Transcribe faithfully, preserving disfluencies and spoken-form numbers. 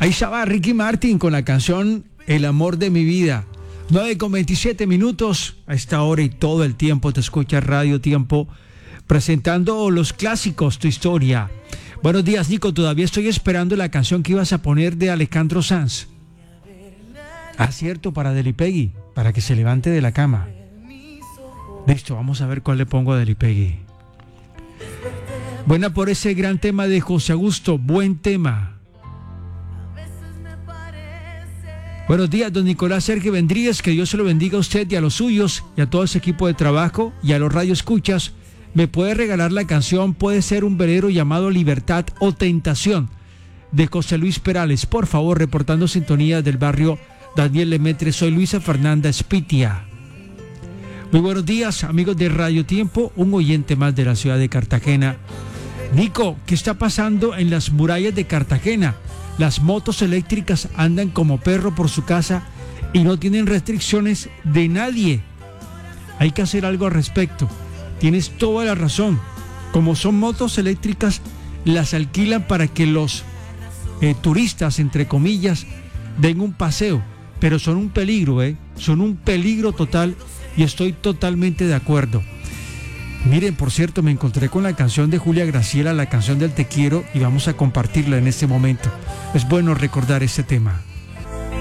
Ahí estaba Ricky Martin con la canción El amor de mi vida. nueve con veintisiete minutos a esta hora y todo el tiempo te escucha Radio Tiempo presentando los clásicos, tu historia. Buenos días, Nico. Todavía estoy esperando la canción que ibas a poner de Alejandro Sanz. Ah, cierto, para Delipegui, para que se levante de la cama. Listo, vamos a ver cuál le pongo a Delipegui. Buena por ese gran tema de José Augusto, buen tema. Buenos días, don Nicolás Sergio Vendríez, que Dios se lo bendiga a usted y a los suyos y a todo ese equipo de trabajo y a los radioescuchas. ¿Me puede regalar la canción Puede ser un velero llamado Libertad o Tentación de José Luis Perales? Por favor, reportando sintonía del barrio Daniel Lemetre. Soy Luisa Fernanda Spitia. Muy buenos días, amigos de Radio Tiempo, un oyente más de la ciudad de Cartagena. Nico, ¿qué está pasando en las murallas de Cartagena? Las motos eléctricas andan como perro por su casa y no tienen restricciones de nadie. Hay que hacer algo al respecto. Tienes toda la razón. Como son motos eléctricas, las alquilan para que los eh, turistas, entre comillas, den un paseo. Pero son un peligro, ¿eh? Son un peligro total y estoy totalmente de acuerdo. Miren, por cierto, me encontré con la canción de Julia Graciela, la canción del Te Quiero, y vamos a compartirla en este momento. Es bueno recordar este tema.